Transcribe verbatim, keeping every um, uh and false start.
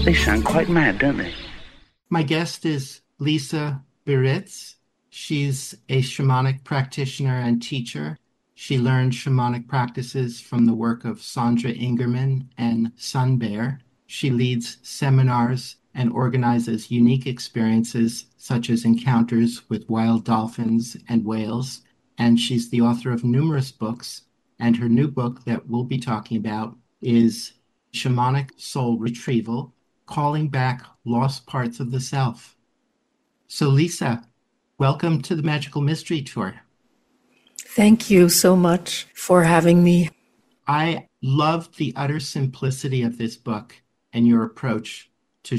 They sound quite mad, don't they? My guest is Lisa Biritz. She's a shamanic practitioner and teacher. She learned shamanic practices from the work of Sandra Ingerman and Sun Bear. She leads seminars and organizes unique experiences such as encounters with wild dolphins and whales. And she's the author of numerous books. And her new book that we'll be talking about is Shamanic Soul Retrieval, Calling Back Lost Parts of the Self. So, Lisa, welcome to the Magical Mystery Tour. Thank you so much for having me. I loved the utter simplicity of this book and your approach